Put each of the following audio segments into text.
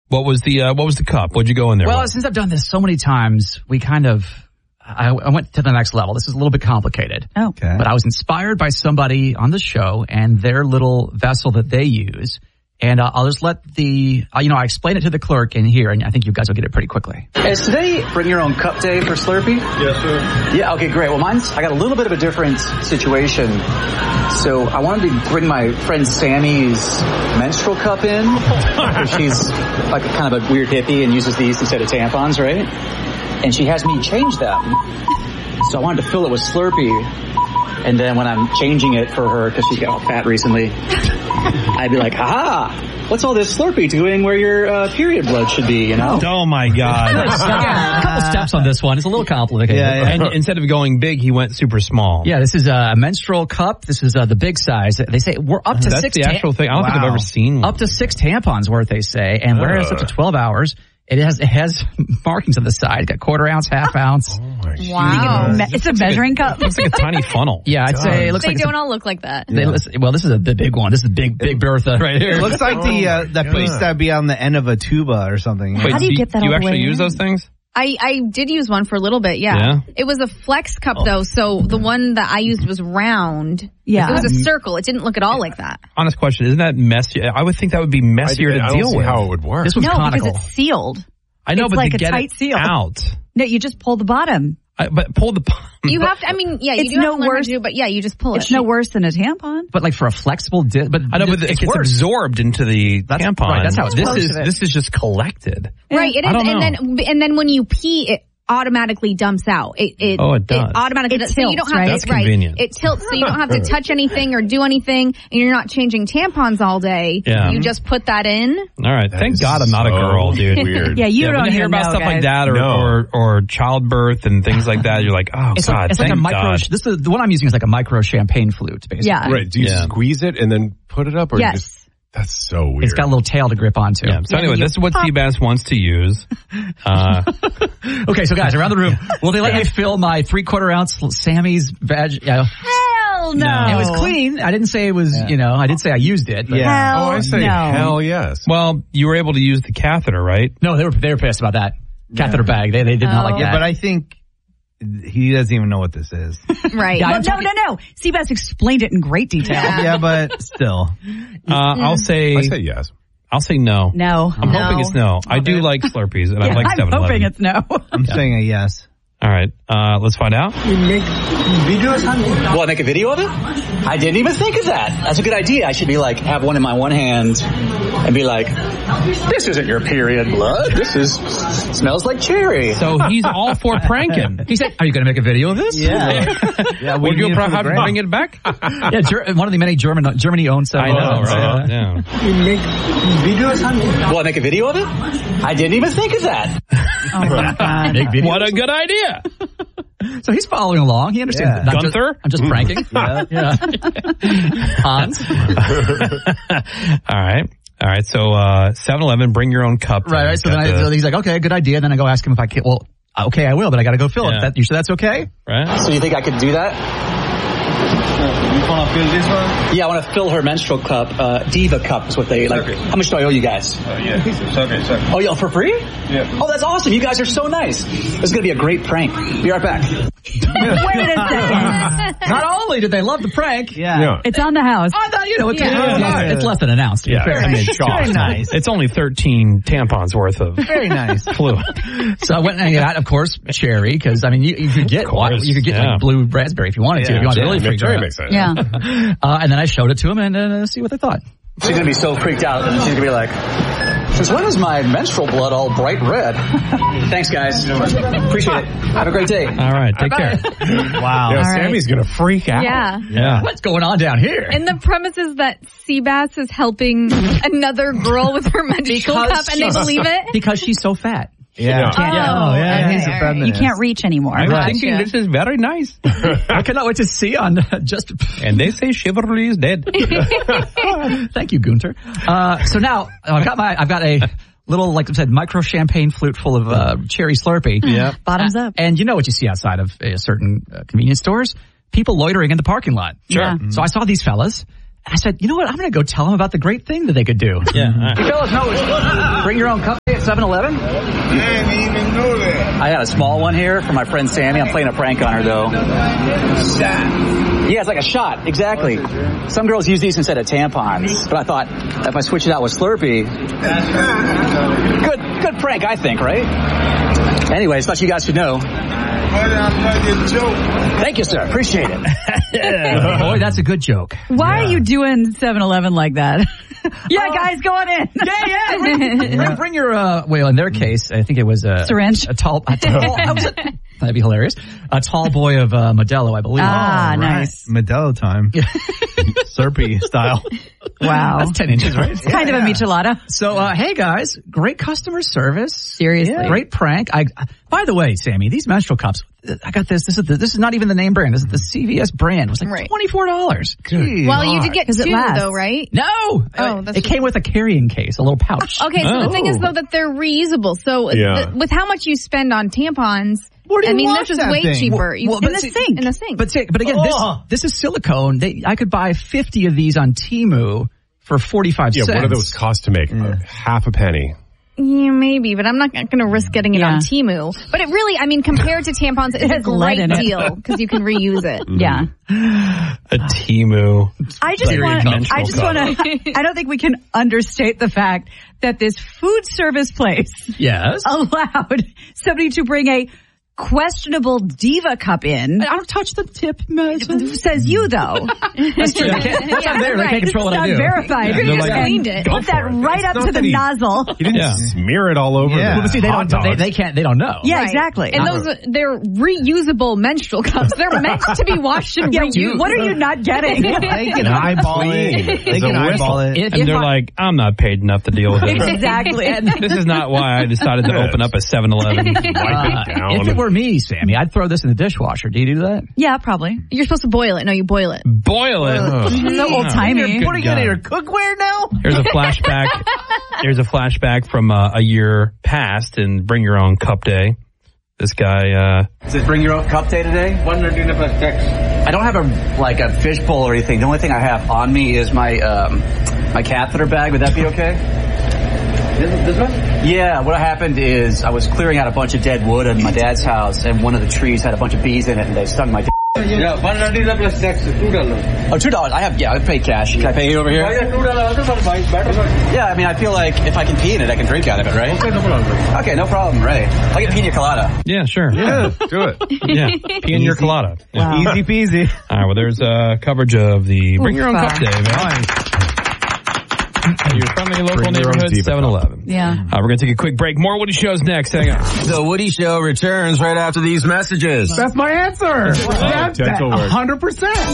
What was the cup? What'd you go in there? Well, since I've done this so many times, I went to the next level. This is a little bit complicated. Oh. Okay. But I was inspired by somebody on the show and their little vessel that they use. And I'll just let I explain it to the clerk in here, and I think you guys will get it pretty quickly. Is today bring your own cup day for Slurpee? Yes, sir. Yeah, okay, great. Well, I got a little bit of a different situation. So I wanted to bring my friend Sammy's menstrual cup in. She's like kind of a weird hippie and uses these instead of tampons, right? And she has me change them. So I wanted to fill it with Slurpee. And then when I'm changing it for her, because she's got all fat recently, I'd be like, aha, what's all this Slurpee doing where your period blood should be, you know? Oh, my God. A couple steps on this one. It's a little complicated. Yeah. And instead of going big, he went super small. Yeah, this is a menstrual cup. This is the big size. They say we're up to That's 6 the actual thing. I don't think I've ever seen one. Up to 6 tampons worth, they say. And wear it up to 12 hours. It has markings on the side. It's got quarter ounce, half ounce. Wow. It's a measuring cup. Looks like a tiny funnel. Yeah, I'd say it looks They like don't all look like that. Well, this is the big one. This is Big Bertha right here. It looks like that piece that'd be on the end of a tuba or something. Wait, How do you get that Do you all the actually way use in? those things? I did use one for a little bit, yeah. It was a flex cup, though, so the one that I used was round. Yeah. It was a circle. It didn't look at all like that. Honest question, isn't that messy? I would think that would be messier to deal with. How it would work. This was No, conical. because it's sealed. I know, it's but like to a get tight it seal. out. No, you just pull the bottom. But pull the bottom. You have to, you It's do have no to learn worse- how to do, but yeah, you just pull it. It's no worse than a tampon. But like for a flexible but I know, but it it's gets worse. absorbed into the tampon. Right, that's how it's This is just collected. Right, it I is, don't and then when you pee, it automatically dumps out. It does. It automatically It does. So you tilts, don't have That's to, right. convenient. It tilts, so you don't have to touch anything or do anything, and you're not changing tampons all day. Yeah. You just put that in. All right, thank God I'm not a girl, dude. Weird. Yeah, you When don't you hear even about know, stuff like guys. that or childbirth and things like that, you're like, oh, It's God, like a thank micro. God. This is the one I'm using is like a micro champagne flute, basically. Yeah. Right. Do you squeeze it and then put it up? Or Yes. you just, that's so weird. It's got a little tail to grip onto. Yeah. So anyway, this is what Seabass wants to use. Okay, so guys, around the room, will they let me fill my 3/4 ounce Sammy's vag? Hell no. It was clean. I didn't say it was, I did say I used it. But Hell I say no. hell yes. Well, you were able to use the catheter, right? No, they were pissed about that. Catheter bag. They did not like that. Yeah, but I think he doesn't even know what this is. Right. Yeah, Well, no. Seabass explained it in great detail. Yeah, but still. I'll say I say yes. I'll say no. No. I'm hoping it's no. I do like Slurpees, and I like I'm 7-Eleven. hoping it's no. I'm saying a yes. All right, let's find out. Will I make a video of it? I didn't even think of that. That's a good idea. I should be like, have one in my one hand and be like, this isn't your period blood. Smells like cherry. So he's all for pranking. He said, "Are you going to make a video of this?" Yeah, Would you need it for the gram. bring it back? Yeah, one of the many Germany-owned 7-Elevens. right? Yeah. Will I make a video of it? I didn't even think of that. Oh my God. Big video. What a good idea. So he's following along. He understands. Yeah. Not just- Gunther? I'm just pranking. Yeah. Hans. All right. So 7-Eleven, bring your own cup. Right. So then so he's like, okay, good idea. Then I go ask him if I can. Well, okay, I will, but I got to go fill Yeah. it. You sure that's okay? Right. So you think I could do that? You want to fill this one? Yeah, I want to fill her menstrual cup. Diva cup is what they like. How much do I owe you guys? Yeah. Sorry. Oh, yeah, for free? Yeah. Oh, that's awesome. You guys are so nice. This is going to be a great prank. Be right back. Wait a second. Not only did they love the prank, Yeah. It's on the house. I thought, it's, Yeah. it's less than announced. To be fair. I mean, Very nice. It's only 13 tampons worth of Very nice. fluid. So I went and got, of course, cherry, because I mean, you could get yeah. like blue raspberry if you wanted to. If you wanted to really freak Cherry out. makes sense. Yeah. And then I showed it to him and see what they thought. She's going to be so freaked out, and she's going to be like, since when is my menstrual blood all bright red? Thanks, guys. Appreciate it. Have a great day. All right, take care. Wow. Yeah, All right. Sammy's going to freak out. Yeah. Yeah. What's going on down here? And the premise is that Seabass is helping another girl with her menstrual cup, and they believe it. Because she's so fat. Yeah. Oh, He's a okay. feminist. You can't reach anymore. I'm Gotcha. thinking this is very nice. I cannot wait to see on just. And they say chivalry is dead. Thank you, Gunter. So now I've got a little, like I said, micro champagne flute full of cherry Slurpee. Yeah. Bottoms up. And you know what you see outside of certain convenience stores? People loitering in the parking lot. Sure. So I saw these fellas. I said, you know what? I'm going to go tell them about the great thing that they could do. Yeah. You fellas know, bring your own cup at 7-Eleven? I didn't even know that. I got a small one here for my friend Sammy. I'm playing a prank on her, though. Shot. Yeah, it's like a shot. Exactly. Some girls use these instead of tampons. But I thought, if I switch it out with Slurpee, good prank, I think, right? Anyways, thought you guys should know. Thank you, sir. Appreciate it. Boy, that's a good joke. Why are you doing 7-Eleven like that? Yeah, guys, go on in. Yeah. Bring your, well, in their case, I think it was a syringe. That'd be hilarious. A tall boy of Modelo, I believe. Ah, nice. Modelo time. Slurpee style. Wow. That's 10 inches, right? It's kind of a michelada. So, hey guys, great customer service. Seriously. Yeah. Great prank. By the way, Sammy, these menstrual cups, I got this. This is not even the name brand. This is the CVS brand. It was like $24. Well, you did get 2 lasts. though, right? No. Oh, it came with a carrying case, a little pouch. Okay, so the thing is though that they're reusable. So with how much you spend on tampons, Where do you they're wash just that way thing? cheaper. In the sink. But again, this is silicone. I could buy 50 of these on Temu for 45 cents. Yeah, what do those cost to make? Half a penny. Yeah, maybe, but I'm not going to risk getting it on Temu. But it really, I mean, compared to tampons, it's a great deal because you can reuse it. Yeah. A Temu. I don't think we can understate the fact that this food service place allowed somebody to bring a questionable Diva cup in. I don't touch the tip. Says you, though. That's true. Once I'm there, they can't control what I do. It's not verified. You like, cleaned it. Put that right up to the nozzle. You didn't smear it all over. Yeah. Well, see, they don't know. Yeah, Right. exactly. And they're reusable menstrual cups. They're meant to be washed and reused. What are you not getting? They can eyeball it. They can eyeball it. And they're like, I'm not paid enough to deal with this. Exactly. This is not why I decided to open up a 7-Eleven. Wipe it down. If it were me, Sammy, I'd throw this in the dishwasher. Do you do that? Yeah, probably. You're supposed to boil it. No, you boil it. Boil it. So old timey. What are you going to your cookware now? Here's a flashback. Here's a flashback from a year past in Bring Your Own Cup Day. This guy, Is it bring your own cup day today? I don't have a fishbowl or anything. The only thing I have on me is my catheter bag. Would that be okay? This one? Yeah, what happened is I was clearing out a bunch of dead wood in my dad's house, and one of the trees had a bunch of bees in it, and they stung my Yeah, $100 plus tax, $2. Oh, $2. I pay cash. Can I pay you over here? $2. Yeah, I mean, I feel like if I can pee in it, I can drink out of it, right? Okay, no problem. Okay, no problem, right. I'll get a pina colada. yeah, sure. Yeah, do it. Yeah. Pee in your colada. Yeah. Easy peasy. All right, well, there's coverage of the Bring Your Own Cup Day, man. Your friendly local neighborhood 7-Eleven. Yeah. We're going to take a quick break. More Woody Shows next. Hang on. The Woody Show returns right after these messages. That's my answer. That's dental work. 100%.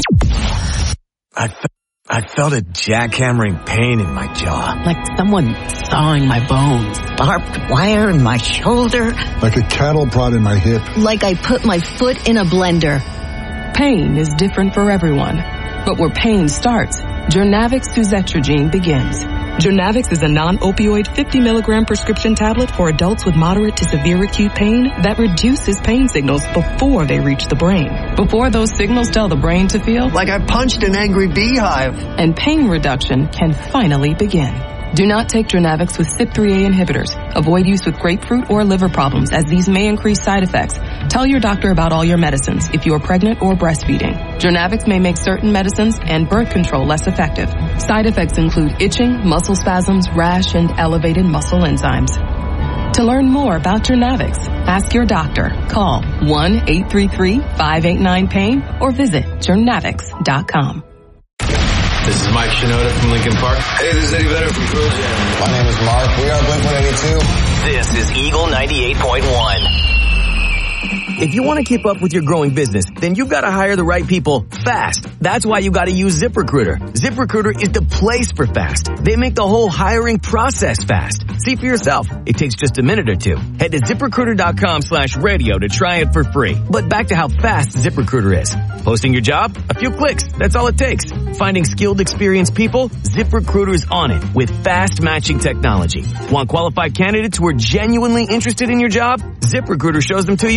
I felt a jackhammering pain in my jaw. Like someone sawing my bones. Barbed wire in my shoulder. Like a cattle prod in my hip. Like I put my foot in a blender. Pain is different for everyone. But where pain starts, Jurnavix suzetrigine begins. Jurnavix is a non-opioid 50 milligram prescription tablet for adults with moderate to severe acute pain that reduces pain signals before they reach the brain. Before those signals tell the brain to feel like I punched an angry beehive. And pain reduction can finally begin. Do not take Jurnavix with CYP3A inhibitors. Avoid use with grapefruit or liver problems, as these may increase side effects. Tell your doctor about all your medicines if you are pregnant or breastfeeding. Jurnavix may make certain medicines and birth control less effective. Side effects include itching, muscle spasms, rash, and elevated muscle enzymes. To learn more about Jurnavix, ask your doctor. Call 1-833-589-PAIN or visit jurnavix.com. This is Mike Shinoda from Lincoln Park. Hey, this is Eddie Vedder from Pearl Jam. My name is Mark. We are Blink-182. This is Eagle 98.1. If you want to keep up with your growing business, then you've got to hire the right people fast. That's why you got to use ZipRecruiter. ZipRecruiter is the place for fast. They make the whole hiring process fast. See for yourself. It takes just a minute or two. Head to ZipRecruiter.com/radio to try it for free. But back to how fast ZipRecruiter is. Posting your job? A few clicks. That's all it takes. Finding skilled, experienced people? ZipRecruiter's on it with fast matching technology. Want qualified candidates who are genuinely interested in your job? ZipRecruiter shows them to you right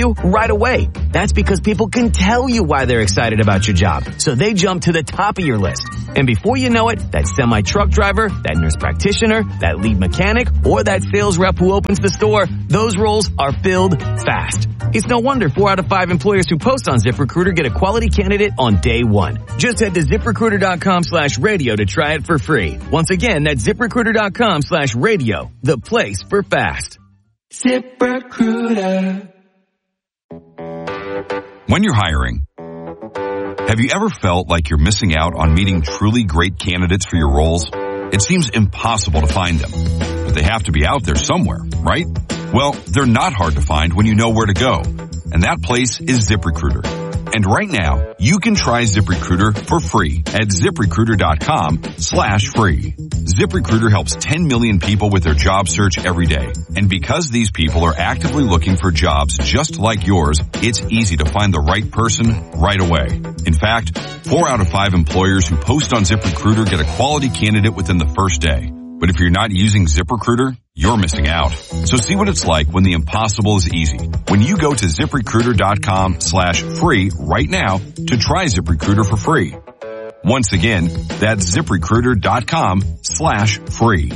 right away. That's because people can tell you why they're excited about your job, so they jump to the top of your list. And before you know it, that semi-truck driver, that nurse practitioner, that lead mechanic, or that sales rep who opens the store, those roles are filled fast. It's no wonder 4 out of 5 employers who post on ZipRecruiter get a quality candidate on day one. Just head to ZipRecruiter.com/radio to try it for free. Once again, that's ZipRecruiter.com/radio, the place for fast. ZipRecruiter. When you're hiring, have you ever felt like you're missing out on meeting truly great candidates for your roles? It seems impossible to find them, but they have to be out there somewhere, right? Well, they're not hard to find when you know where to go, and that place is ZipRecruiter. And right now, you can try ZipRecruiter for free at ZipRecruiter.com/free. ZipRecruiter helps 10 million people with their job search every day. And because these people are actively looking for jobs just like yours, it's easy to find the right person right away. In fact, 4 out of 5 employers who post on ZipRecruiter get a quality candidate within the first day. But if you're not using ZipRecruiter, you're missing out. So see what it's like when the impossible is easy. When you go to ZipRecruiter.com/free right now to try ZipRecruiter for free. Once again, that's ZipRecruiter.com/free.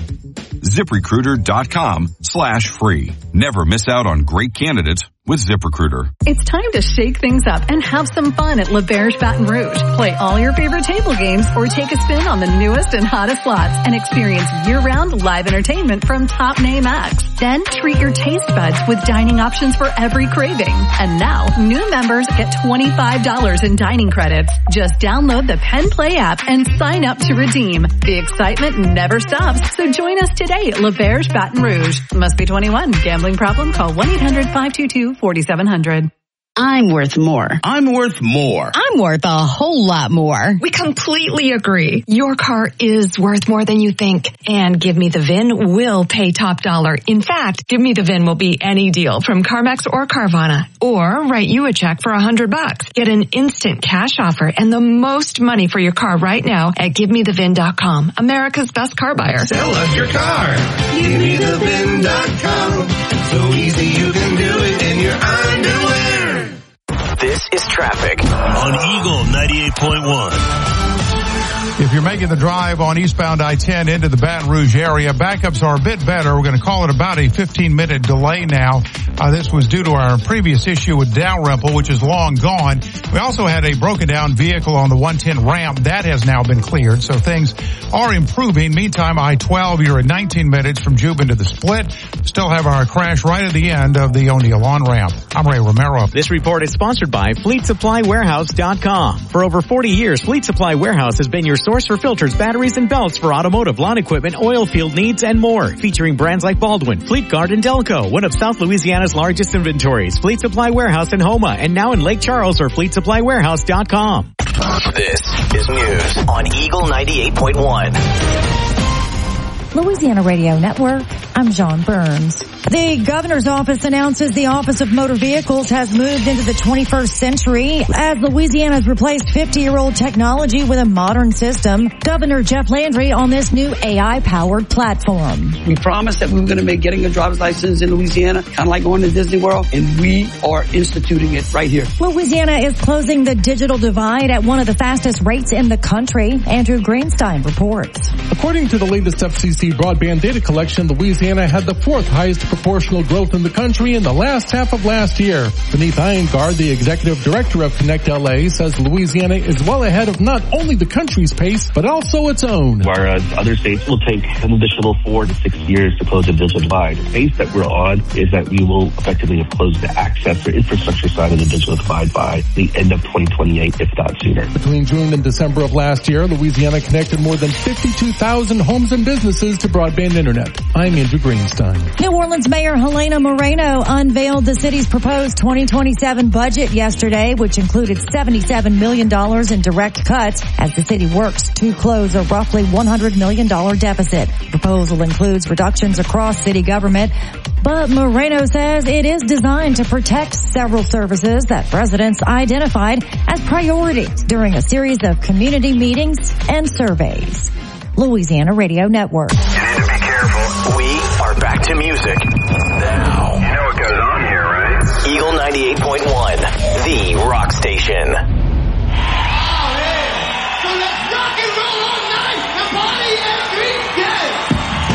ZipRecruiter.com/free. Never miss out on great candidates with ZipRecruiter. It's time to shake things up and have some fun at L'Auberge Baton Rouge. Play all your favorite table games or take a spin on the newest and hottest slots and experience year-round live entertainment from top name acts. Then treat your taste buds with dining options for every craving. And now, new members get $25 in dining credits. Just download the Penn Play app and sign up to redeem. The excitement never stops, so join us today at L'Auberge Baton Rouge. Must be 21. Gambling problem? Call 1-800-522-4700. I'm worth more. I'm worth more. I'm worth a whole lot more. We completely agree. Your car is worth more than you think. And Give Me the VIN will pay top dollar. In fact, Give Me the VIN will be any deal from CarMax or Carvana. Or write you a check for $100. Get an instant cash offer and the most money for your car right now at GiveMeTheVIN.com. America's best car buyer. Sell us your car. GiveMeTheVIN.com. So easy you can do it in your underwear. This is traffic on Eagle 98.1. If you're making the drive on eastbound I-10 into the Baton Rouge area, backups are a bit better. We're going to call it about a 15-minute delay now. This was due to our previous issue with Dalrymple, which is long gone. We also had a broken down vehicle on the 110 ramp. That has now been cleared, so things are improving. Meantime, I-12, you're at 19 minutes from Jubin to the Split. Still have our crash right at the end of the O'Neill on-ramp. I'm Ray Romero. This report is sponsored by FleetSupplyWarehouse.com. For over 40 years, Fleet Supply Warehouse has been your source for filters, batteries, and belts for automotive, lawn equipment, oil field needs, and more. Featuring brands like Baldwin, Fleet Guard, and Delco, one of South Louisiana's largest inventories. Fleet Supply Warehouse in Houma, and now in Lake Charles, or FleetSupplyWarehouse.com. This is news on Eagle 98.1. Louisiana Radio Network, I'm John Burns. The governor's office announces the Office of Motor Vehicles has moved into the 21st century as Louisiana has replaced 50-year-old technology with a modern system. Governor Jeff Landry on this new AI-powered platform. We promised that we were going to make getting a driver's license in Louisiana kind of like going to Disney World, and we are instituting it right here. Louisiana is closing the digital divide at one of the fastest rates in the country. Andrew Greenstein reports. According to the latest FCC broadband data collection, Louisiana had the 4th highest proportional growth in the country in the last half of last year. Beneath Iyengar, the executive director of Connect LA, says Louisiana is well ahead of not only the country's pace, but also its own. Whereas other states will take an additional 4 to 6 years to close the digital divide. The pace that we're on is that we will effectively have closed the access or infrastructure side of the digital divide by the end of 2028, if not sooner. Between June and December of last year, Louisiana connected more than 52,000 homes and businesses to broadband internet. I'm Andrew Greenstein. New Orleans Mayor Helena Moreno unveiled the city's proposed 2027 budget yesterday, which included $77 million in direct cuts as the city works to close a roughly $100 million deficit. The proposal includes reductions across city government, but Moreno says it is designed to protect several services that residents identified as priorities during a series of community meetings and surveys. Louisiana Radio Network.